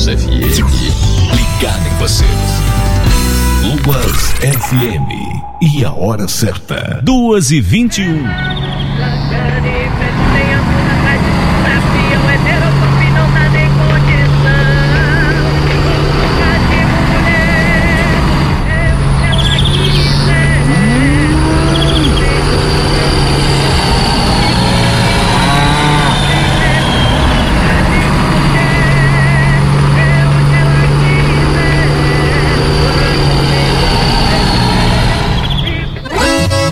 FM. Ligado em você. Lobas FM. E a hora certa. 2h21.